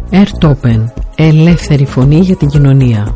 Airtopen. Ελεύθερη φωνή για την κοινωνία.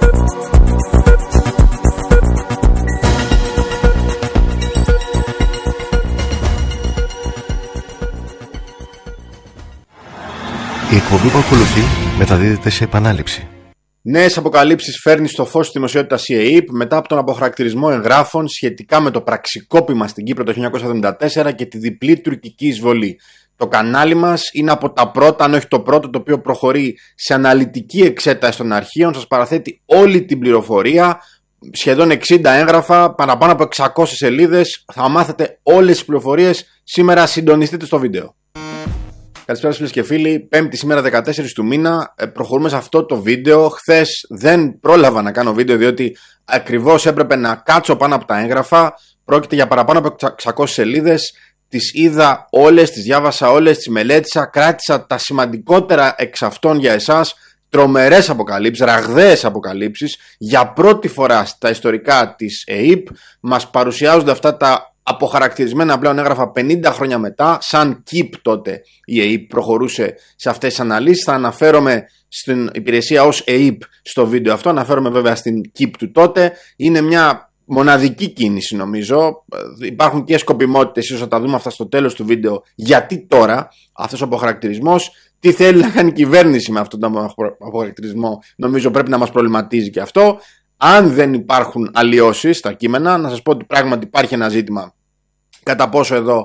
Η εκπομπή που ακολουθεί μεταδίδεται σε επανάληψη. Νέες αποκαλύψεις φέρνει στο φως της δημοσιότητας η ΕΕΠ μετά από τον αποχαρακτηρισμό εγγράφων σχετικά με το πραξικόπημα στην Κύπρο το 1974 και τη διπλή τουρκική εισβολή. Το κανάλι μας είναι από τα πρώτα, αν όχι το πρώτο, το οποίο προχωρεί σε αναλυτική εξέταση των αρχείων. Σας παραθέτει όλη την πληροφορία, σχεδόν 60 έγγραφα, παραπάνω από 600 σελίδες. Θα μάθετε όλες τις πληροφορίες. Σήμερα συντονιστείτε στο βίντεο. Καλησπέρα φίλες και φίλοι, Πέμπτη σήμερα 14 του μήνα, προχωρούμε σε αυτό το βίντεο. Χθες δεν πρόλαβα να κάνω βίντεο διότι ακριβώς έπρεπε να κάτσω πάνω από τα έγγραφα. Πρόκειται για παραπάνω από 600 σελίδες, τις είδα όλες, τις διάβασα όλες, τις μελέτησα, κράτησα τα σημαντικότερα εξ αυτών για εσάς. Τρομερές αποκαλύψεις, ραγδαίες αποκαλύψεις. Για πρώτη φορά στα ιστορικά της ΕΕΠ μας παρουσιάζονται αυτά τα αποχαρακτηρισμένα πλέον έγγραφα 50 χρόνια μετά, σαν ΚΙΠ τότε η ΕΕΠ προχωρούσε σε αυτές τις αναλύσεις. Θα αναφέρομαι στην υπηρεσία ως ΕΕΠ στο βίντεο αυτό, αναφέρομαι βέβαια στην ΚΙΠ του τότε. Είναι μια μοναδική κίνηση νομίζω, υπάρχουν και σκοπιμότητες, ίσως θα τα δούμε αυτά στο τέλος του βίντεο. Γιατί τώρα αυτός ο αποχαρακτηρισμός, τι θέλει να κάνει η κυβέρνηση με αυτόν τον αποχαρακτηρισμό, νομίζω πρέπει να μας προβληματίζει και αυτό. Αν δεν υπάρχουν αλλοιώσεις στα κείμενα, να σας πω ότι πράγματι υπάρχει ένα ζήτημα κατά πόσο εδώ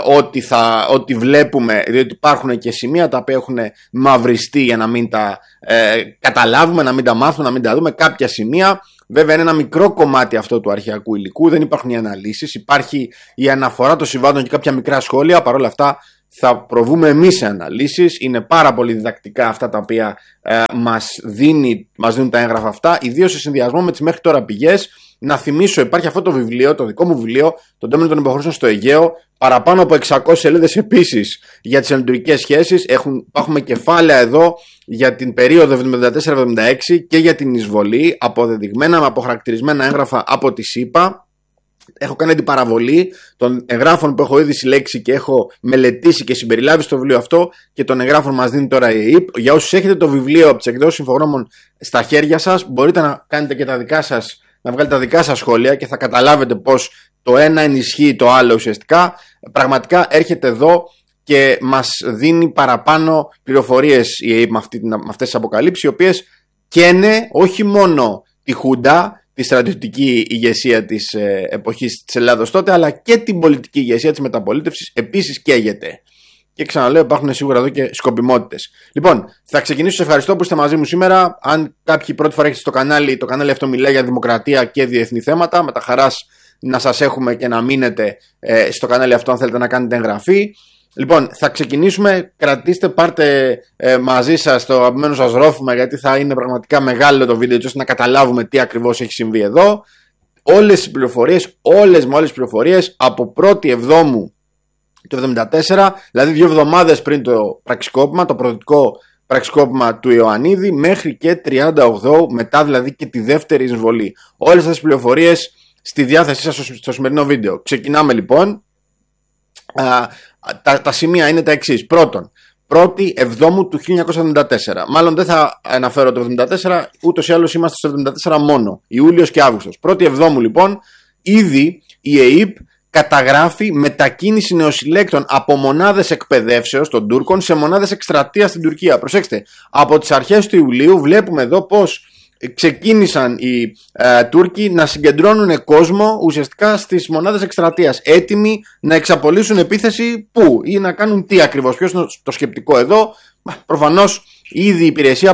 ό,τι βλέπουμε, διότι υπάρχουν και σημεία τα οποία έχουν μαυριστεί για να μην τα καταλάβουμε, να μην τα μάθουμε, να μην τα δούμε. Κάποια σημεία, βέβαια είναι ένα μικρό κομμάτι αυτό του αρχαιακού υλικού, δεν υπάρχουν οι αναλύσεις, υπάρχει η αναφορά των συμβάντων και κάποια μικρά σχόλια. Παρ' όλα αυτά θα προβούμε εμείς σε αναλύσεις. Είναι πάρα πολύ διδακτικά αυτά τα οποία μας δίνουν τα έγγραφα αυτά, ιδίως σε συνδυασμό με τις μέχρι τώρα πηγές. Να θυμίσω, υπάρχει αυτό το βιβλίο, το δικό μου βιβλίο, το Ντόμινο των Υποχωρήσεων στο Αιγαίο, παραπάνω από 600 σελίδες επίσης για τις ελληνοτουρκικές σχέσεις. Έχουμε κεφάλαια εδώ για την περίοδο 74-76 και για την εισβολή, αποδεδειγμένα με αποχαρακτηρισμένα έγγραφα από τη ΣΥΠΑ. Έχω κάνει την παραβολή των εγγράφων που έχω ήδη συλλέξει και έχω μελετήσει και συμπεριλάβει στο βιβλίο αυτό και των εγγράφων μας δίνει τώρα η ΕΕΠ. Για όσους έχετε το βιβλίο από τις εκδόσεις Infogromon στα χέρια σας, μπορείτε να κάνετε και τα δικά σας, να βγάλετε τα δικά σας σχόλια και θα καταλάβετε πως το ένα ενισχύει το άλλο ουσιαστικά. Πραγματικά έρχεται εδώ και μας δίνει παραπάνω πληροφορίες η ΕΕΠ με αυτές τις αποκαλύψεις, οι οποίες καίνε όχι μόνο τη Χούντα, τη στρατιωτική ηγεσία της εποχής της Ελλάδος τότε, αλλά και την πολιτική ηγεσία της μεταπολίτευσης επίσης καίγεται. Και ξαναλέω, υπάρχουν σίγουρα εδώ και σκοπιμότητες. Λοιπόν, θα ξεκινήσω. Σε ευχαριστώ που είστε μαζί μου σήμερα. Αν κάποιοι πρώτη φορά έχετε στο κανάλι, το κανάλι αυτό μιλάει για δημοκρατία και διεθνή θέματα. Με τα χαράς να σας έχουμε και να μείνετε στο κανάλι αυτό αν θέλετε να κάνετε εγγραφή. Λοιπόν, θα ξεκινήσουμε. Κρατήστε, πάρτε μαζί σας το αγαπημένο σας ρόφημα, γιατί θα είναι πραγματικά μεγάλο το βίντεο, ώστε να καταλάβουμε τι ακριβώς έχει συμβεί εδώ. Όλες οι πληροφορίες, όλες τις πληροφορίες από 1η Εβδόμου του 1974, δηλαδή 2 εβδομάδες πριν το πραξικόπημα, το πρωτοτικό πραξικόπημα του Ιωαννίδη, μέχρι και 38 μετά, δηλαδή και τη δεύτερη εισβολή. Όλες αυτές τις πληροφορίες στη διάθεσή σας στο σημερινό βίντεο. Ξεκινάμε λοιπόν. Τα σημεία είναι τα εξής. Πρώτον, 1η Εβδόμου του 1974. Μάλλον δεν θα αναφέρω το 1974, ούτως ή άλλως είμαστε στο 1974 μόνο. Ιούλιος και Αύγουστος. 1η Εβδόμου λοιπόν, ήδη η ΕΕΠ καταγράφει μετακίνηση νεοσυλλέκτων από μονάδες εκπαιδεύσεως των Τούρκων σε μονάδες εκστρατείας στην Τουρκία. Προσέξτε, από τις αρχές του Ιουλίου βλέπουμε εδώ πως ξεκίνησαν οι Τούρκοι να συγκεντρώνουν κόσμο ουσιαστικά στις μονάδες εκστρατείας, έτοιμοι να εξαπολύσουν επίθεση πού ή να κάνουν τι ακριβώς. Ποιος είναι το σκεπτικό εδώ? Προφανώς ήδη η υπηρεσία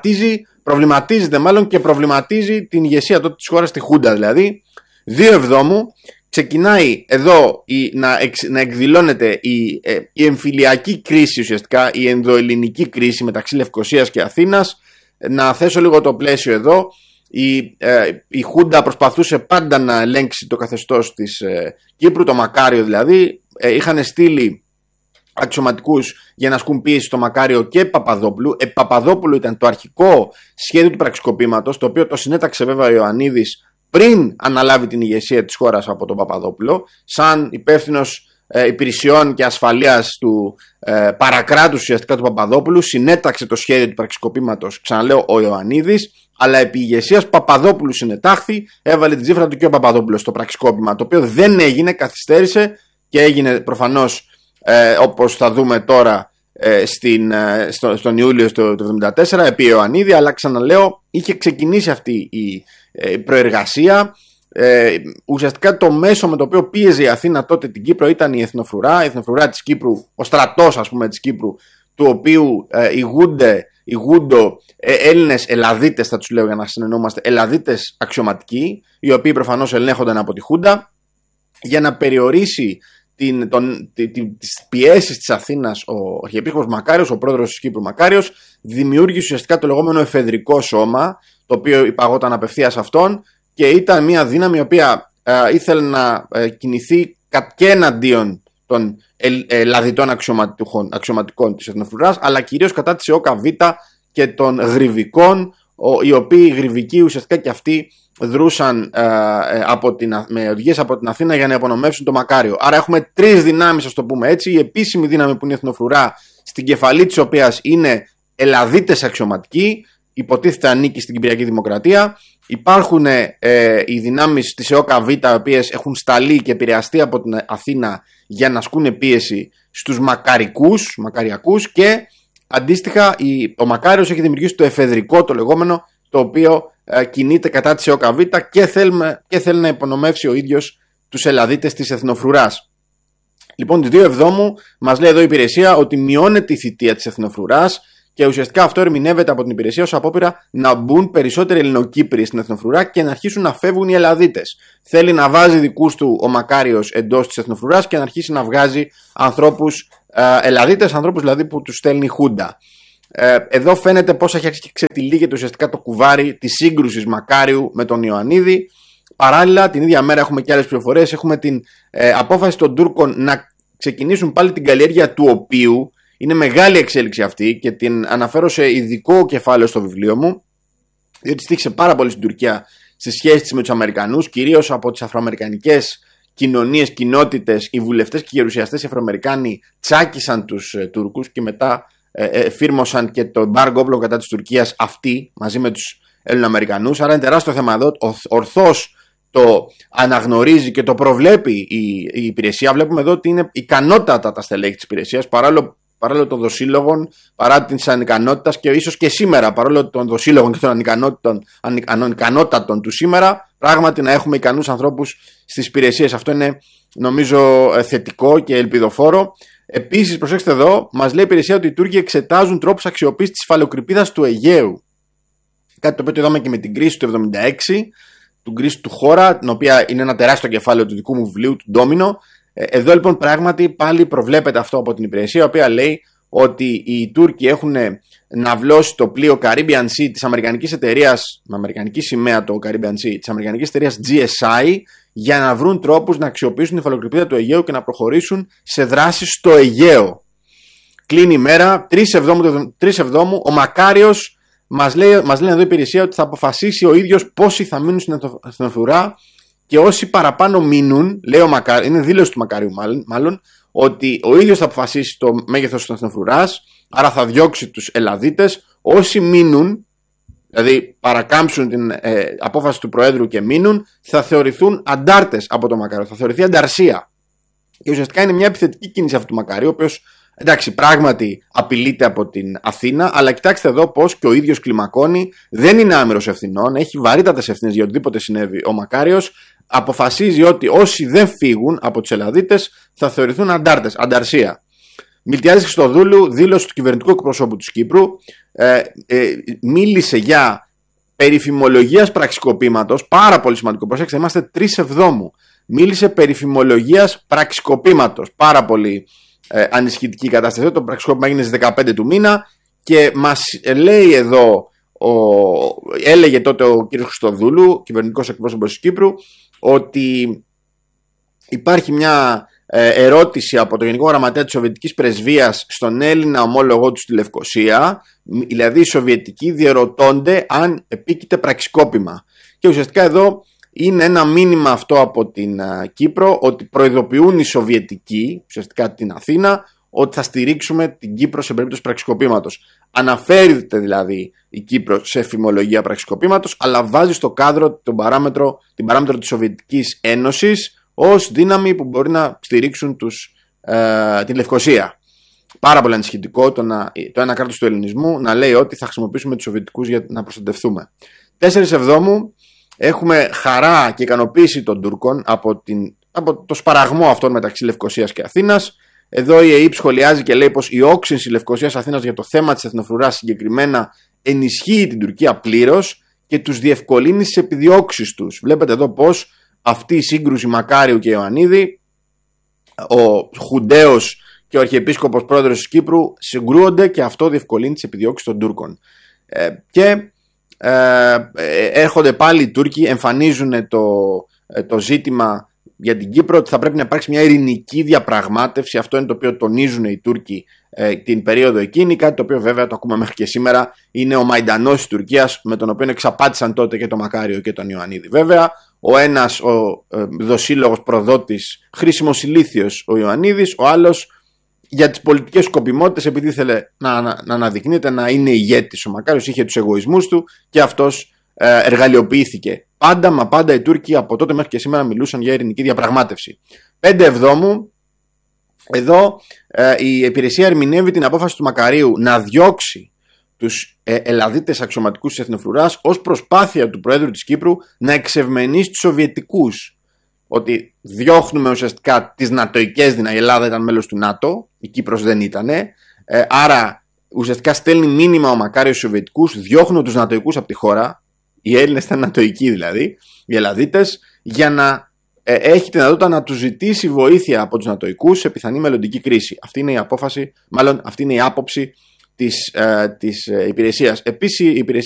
προβληματίζει την ηγεσία τότε της χώρας, τη Χούντα δηλαδή. 2 Εβδόμου ξεκινάει εδώ να εκδηλώνεται η εμφυλιακή κρίση, ουσιαστικά η ενδοελληνική κρίση μεταξύ Λευκωσίας και Αθήνας. Να θέσω λίγο το πλαίσιο εδώ. Η Χούντα προσπαθούσε πάντα να ελέγξει το καθεστώς της Κύπρου, το Μακάριο δηλαδή. Είχαν στείλει αξιωματικούς για να ασκούν πίεση στο Μακάριο και Παπαδόπουλου. Παπαδόπουλου ήταν το αρχικό σχέδιο του πραξικοπήματος, το οποίο το συνέταξε βέβαια ο Ιωαννίδης πριν αναλάβει την ηγεσία της χώρας από τον Παπαδόπουλο, σαν υπεύθυνος υπηρεσιών και ασφαλείας του παρακράτους ουσιαστικά του Παπαδόπουλου συνέταξε το σχέδιο του πραξικοπήματος, ξαναλέω, ο Ιωαννίδης, αλλά επί ηγεσίας Παπαδόπουλου συνετάχθη, έβαλε την τσίφρα του και ο Παπαδόπουλος στο πραξικόπημα, το οποίο δεν έγινε, καθυστέρησε και έγινε προφανώς όπως θα δούμε τώρα στον Ιούλιο του 1974 επί Ιωαννίδη, αλλά ξαναλέω είχε ξεκινήσει αυτή η προεργασία. Ουσιαστικά το μέσο με το οποίο πίεζε η Αθήνα τότε την Κύπρο ήταν η εθνοφρουρά της Κύπρου, ο στρατός ας πούμε της Κύπρου, του οποίου ηγούντο Έλληνες Ελλαδίτες, θα τους λέω για να συνεννοούμαστε, Ελλαδίτες αξιωματικοί, οι οποίοι προφανώς ελέγχονταν από τη Χούντα, για να περιορίσει τις πιέσεις της Αθήνας. Ο Αρχιεπίσκοπος Μακάριος, ο πρόεδρος της Κύπρου Μακάριος, δημιούργησε ουσιαστικά το λεγόμενο εφεδρικό σώμα, το οποίο υπαγόταν απευθείας αυτόν, και ήταν μια δύναμη η οποία ήθελε να κινηθεί και εναντίον των Ελλαδιτών αξιωματικών της Εθνοφρουράς, αλλά κυρίως κατά της ΕΟΚΑΒ και των γρυβικών, οι οποίοι γρυβικοί ουσιαστικά και αυτοί δρούσαν με οδηγίες από την Αθήνα για να υπονομεύσουν το Μακάριο. Άρα έχουμε τρεις δυνάμεις, ας το πούμε έτσι. Η επίσημη δύναμη που είναι η Εθνοφρουρά, στην κεφαλή της οποίας είναι Ελλαδίτες αξιωματικοί, υποτίθεται ανήκει στην Κυπριακή Δημοκρατία. Υπάρχουν οι δυνάμεις της ΕΟΚΑΒ, οι οποίες έχουν σταλεί και επηρεαστεί από την Αθήνα για να ασκούν πίεση στους μακαριακούς, και αντίστοιχα ο Μακάριος έχει δημιουργήσει το εφεδρικό, το λεγόμενο, το οποίο κινείται κατά της ΕΟΚΑΒ και θέλει να υπονομεύσει ο ίδιος τους Ελλαδίτες της Εθνοφρουράς. Λοιπόν, τις 2 Εβδόμου μας λέει εδώ η υπηρεσία ότι μειώνεται η θητεία της Εθνοφρουράς, και ουσιαστικά αυτό ερμηνεύεται από την υπηρεσία ως απόπειρα να μπουν περισσότεροι Ελληνοκύπριοι στην Εθνοφρουρά και να αρχίσουν να φεύγουν οι Ελλαδίτες. Θέλει να βάζει δικούς του ο Μακάριος εντός της Εθνοφρουράς και να αρχίσει να βγάζει ανθρώπους Ελλαδίτες, ανθρώπους δηλαδή που τους στέλνει η Χούντα. Εδώ φαίνεται πώς έχει αρχίσει και ξετυλίγεται ουσιαστικά το κουβάρι της σύγκρουσης Μακάριου με τον Ιωαννίδη. Παράλληλα, την ίδια μέρα έχουμε και άλλες πληροφορίες. Έχουμε την απόφαση των Τούρκων να ξεκινήσουν πάλι την καλλιέργεια του οπίου. Είναι μεγάλη εξέλιξη αυτή και την αναφέρω σε ειδικό κεφάλαιο στο βιβλίο μου, διότι στήχησε πάρα πολύ στην Τουρκία στις σχέσεις της με τους Αμερικανούς, κυρίως από τις αφροαμερικανικές κοινωνίες, κοινότητες, οι βουλευτές και οι γερουσιαστές οι Αφροαμερικάνοι τσάκισαν τους Τούρκους και μετά φύρμωσαν και το εμπάργκο όπλων κατά της Τουρκίας αυτοί μαζί με τους Έλληνο-Αμερικανούς. Άρα είναι τεράστιο θέμα εδώ. Ορθώς το αναγνωρίζει και το προβλέπει η υπηρεσία. Βλέπουμε εδώ ότι είναι ικανότατα τα στελέχη της υπηρεσίας, παρόλο των δοσύλλογων, παρά την ανικανότητα, και ίσως και σήμερα, παρόλο των δοσύλλογων και των ανικανότατων του σήμερα, πράγματι να έχουμε ικανούς ανθρώπους στις υπηρεσίες. Αυτό είναι, νομίζω, θετικό και ελπιδοφόρο. Επίσης, προσέξτε εδώ, μας λέει η υπηρεσία ότι οι Τούρκοι εξετάζουν τρόπους αξιοποίησης της υφαλοκρηπίδας του Αιγαίου. Κάτι το οποίο το είδαμε και με την κρίση του 1976, την κρίση του Χώρα, την οποία είναι ένα τεράστιο κεφάλαιο του δικού μου βιβλίου, του Ντόμινο. Εδώ λοιπόν πράγματι πάλι προβλέπεται αυτό από την υπηρεσία, η οποία λέει ότι οι Τούρκοι έχουν ναυλώσει το πλοίο Caribbean Sea της αμερικανικής εταιρείας, με αμερικανική σημαία το Caribbean Sea, της αμερικανικής εταιρείας GSI, για να βρουν τρόπους να αξιοποιήσουν την υφαλοκρηπίδα του Αιγαίου και να προχωρήσουν σε δράσεις στο Αιγαίο. Κλείνει η μέρα, 3 Εβδόμου, ο Μακάριος μας λέει εδώ η υπηρεσία ότι θα αποφασίσει ο ίδιος πόσοι θα μείνουν στην Εθνοφρουρά, και όσοι παραπάνω μείνουν, λέει ο Μακάριος, είναι δήλωση του Μακάριου μάλλον, ότι ο ίδιος θα αποφασίσει το μέγεθος της Εθνοφρουράς, άρα θα διώξει τους Ελλαδίτες. Όσοι μείνουν, δηλαδή παρακάμψουν την απόφαση του Προέδρου και μείνουν, θα θεωρηθούν αντάρτες από το Μακάριο, θα θεωρηθεί ανταρσία. Και ουσιαστικά είναι μια επιθετική κίνηση αυτού του Μακάριου, ο οποίος, εντάξει, πράγματι απειλείται από την Αθήνα, αλλά κοιτάξτε εδώ πως και ο ίδιος κλιμακώνει, δεν είναι άμυρος ευθυνών, έχει βαρύτατες ευθύνες για οτιδήποτε συνέβη ο Μακάριος. Αποφασίζει ότι όσοι δεν φύγουν από τους Ελλαδίτες θα θεωρηθούν αντάρτες, ανταρσία. Μιλτιάδης Χριστοδούλου, δήλωση του κυβερνητικού εκπροσώπου της Κύπρου, μίλησε για περιφημολογίας πραξικοπήματος, πάρα πολύ σημαντικό, προσέξτε, είμαστε 3 Εβδόμου. Μίλησε περιφημολογίας πραξικοπήματος, πάρα πολύ ανισχυτική κατάσταση. Το πραξικόπημα έγινε στις 15 του μήνα και μας λέει εδώ, έλεγε τότε ο κ. Χριστοδούλου, κυβερνητικός εκπρόσωπος της Κύπρου, ότι υπάρχει μια ερώτηση από το Γενικό Γραμματέα της Σοβιετικής Πρεσβείας στον Έλληνα ομόλογό του στη Λευκοσία, δηλαδή οι Σοβιετικοί διερωτώνται αν επίκειται πραξικόπημα. Και ουσιαστικά εδώ είναι ένα μήνυμα αυτό από την Κύπρο ότι προειδοποιούν οι Σοβιετικοί, ουσιαστικά την Αθήνα, ότι θα στηρίξουμε την Κύπρο σε περίπτωση πραξικοπήματος. Αναφέρεται δηλαδή η Κύπρο σε φημολογία πραξικοπήματος, αλλά βάζει στο κάδρο την παράμετρο της Σοβιετικής Ένωσης ως δύναμη που μπορεί να στηρίξουν την Λευκωσία. Πάρα πολύ ανησυχητικό το ένα κράτος του ελληνισμού να λέει ότι θα χρησιμοποιήσουμε τους Σοβιετικούς για να προστατευτούμε. 4 Εβδόμου έχουμε χαρά και ικανοποίηση των Τούρκων από το σπαραγμό αυτών μεταξύ Λευκωσίας και Αθήνας. Εδώ η ΕΕΠ σχολιάζει και λέει πως η όξυνση Λευκωσίας Αθήνας για το θέμα της εθνοφρουράς συγκεκριμένα ενισχύει την Τουρκία πλήρως και τους διευκολύνει στις επιδιώξεις τους. Βλέπετε εδώ πως αυτή η σύγκρουση Μακάριου και Ιωαννίδη, ο Χουντέος και ο Αρχιεπίσκοπος Πρόεδρος της Κύπρου συγκρούονται και αυτό διευκολύνει τις επιδιώξεις των Τούρκων. Έρχονται πάλι οι Τούρκοι, εμφανίζουν το ζήτημα για την Κύπρο ότι θα πρέπει να υπάρξει μια ειρηνική διαπραγμάτευση. Αυτό είναι το οποίο τονίζουν οι Τούρκοι την περίοδο εκείνη, κάτι το οποίο βέβαια το ακούμε μέχρι και σήμερα είναι ο Μαϊντανός της Τουρκίας, με τον οποίο εξαπάτησαν τότε και τον Μακάριο και τον Ιωαννίδη. Βέβαια, ο ένας ο δοσύλλογος προδότης χρήσιμος ηλίθιος ο Ιωαννίδης, ο άλλος για τις πολιτικές σκοπιμότητες, επειδή ήθελε να αναδεικνύεται να είναι ηγέτης. Ο Μακάριος είχε τους εγωισμούς του και αυτός εργαλειοποιήθηκε. Πάντα οι Τούρκοι από τότε μέχρι και σήμερα μιλούσαν για ειρηνική διαπραγμάτευση. 5 Εβδόμου, εδώ η υπηρεσία ερμηνεύει την απόφαση του Μακαρίου να διώξει τους Ελλαδίτες αξιωματικούς της Εθνοφρουράς ως προσπάθεια του Προέδρου της Κύπρου να εξευμενήσει τους Σοβιετικούς. Ότι διώχνουμε ουσιαστικά τις νατοικές δυνάμεις. Η Ελλάδα ήταν μέλος του ΝΑΤΟ, η Κύπρος δεν ήτανε. Άρα ουσιαστικά στέλνει μήνυμα ο Μακάριος στους Σοβιετικούς, διώχνουν τους νατοικούς από τη χώρα. Οι Έλληνες ήταν νατοικοί δηλαδή, οι Ελλαδίτες, για να έχει τη δυνατότητα να τους ζητήσει βοήθεια από τους νατοικούς σε πιθανή μελλοντική κρίση. Αυτή είναι η απόφαση, μάλλον αυτή είναι η άποψη της υπηρεσίας. Επίσης η υπηρεσία